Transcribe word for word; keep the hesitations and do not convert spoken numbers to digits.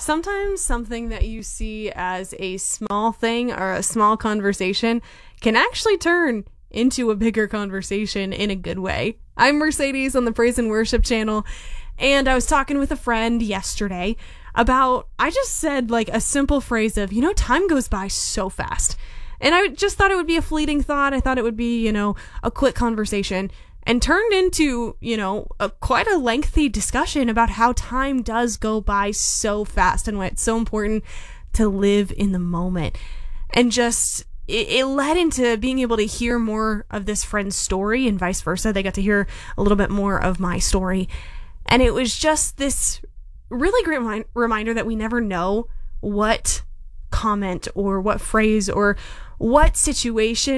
Sometimes something that you see as a small thing or a small conversation can actually turn into a bigger conversation in a good way. I'm Mercedes on the Praise and Worship channel, and I was talking with a friend yesterday about, I just said like a simple phrase of, you know, time goes by so fast. And I just thought it would be a fleeting thought. I thought it would be, you know, a quick conversation, and turned into, you know, a, quite a lengthy discussion about how time does go by so fast and why it's so important to live in the moment. And just, it, it led into being able to hear more of this friend's story and vice versa. They got to hear a little bit more of my story. And it was just this really great remi- reminder that we never know what comment or what phrase or what situation